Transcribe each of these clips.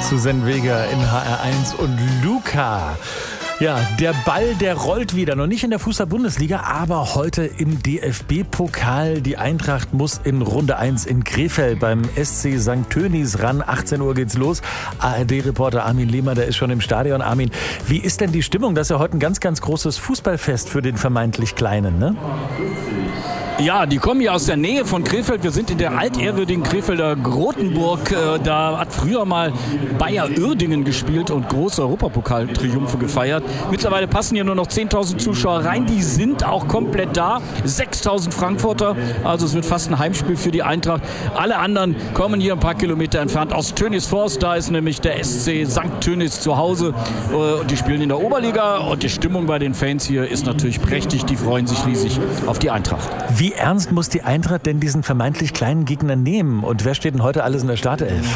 Susanne Vega in HR1 und Luca. Ja, der Ball, der rollt wieder. Noch nicht in der Fußball-Bundesliga, aber heute im DFB-Pokal. Die Eintracht muss in Runde 1 in Krefeld beim SC St. Tönnies ran. 18 Uhr geht's los. ARD-Reporter Armin Lehmann, der ist schon im Stadion. Armin, wie ist denn die Stimmung? Das ist ja heute ein ganz, ganz großes Fußballfest für den vermeintlich Kleinen, ne? Ja, die kommen ja aus der Nähe von Krefeld. Wir sind in der altehrwürdigen Krefelder Grotenburg. Da hat früher mal Bayer Uerdingen gespielt und große Europapokal-Triumphe gefeiert. Mittlerweile passen hier nur noch 10.000 Zuschauer rein. Die sind auch komplett da. 6.000 Frankfurter. Also es wird fast ein Heimspiel für die Eintracht. Alle anderen kommen hier ein paar Kilometer entfernt aus Tönnies-Forst. Da ist nämlich der SC St. Tönnies zu Hause. Die spielen in der Oberliga und die Stimmung bei den Fans hier ist natürlich prächtig. Die freuen sich riesig auf die Eintracht. Wie ernst muss die Eintracht denn diesen vermeintlich kleinen Gegner nehmen? Und wer steht denn heute alles in der Startelf?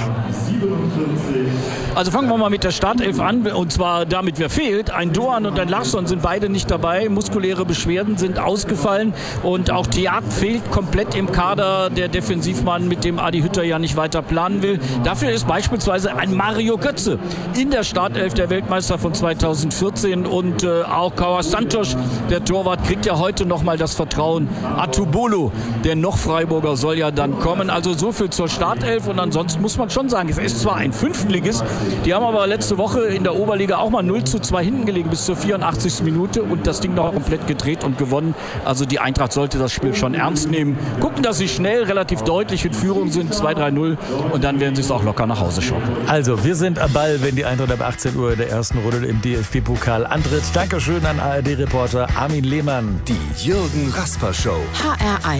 Also fangen wir mal mit der Startelf an. Und zwar damit, wer fehlt. Ein Doan und ein Larsson sind beide nicht dabei. Muskuläre Beschwerden sind ausgefallen. Und auch Thiat fehlt komplett im Kader. Der Defensivmann, mit dem Adi Hütter ja nicht weiter planen will. Dafür ist beispielsweise ein Mario Götze in der Startelf, der Weltmeister von 2014. Und auch Kauas Santos, der Torwart, kriegt ja heute nochmal das Vertrauen. Atubolo, der noch Freiburger, soll ja dann kommen. Also so viel zur Startelf. Und ansonsten muss man schon sagen, es ist zwar ein Fünftligist, die haben aber letzte Woche in der Oberliga auch mal 0:2 hinten gelegen bis zur 84. Minute und das Ding noch komplett gedreht und gewonnen. Also die Eintracht sollte das Spiel schon ernst nehmen. Gucken, dass sie schnell, relativ deutlich in Führung sind, 2-3-0 und dann werden sie es auch locker nach Hause schauen. Also, wir sind am Ball, wenn die Eintracht ab 18 Uhr in der ersten Runde im DFB-Pokal antritt. Dankeschön an ARD-Reporter Armin Lehmann. Die Jürgen Rasper Show. HR1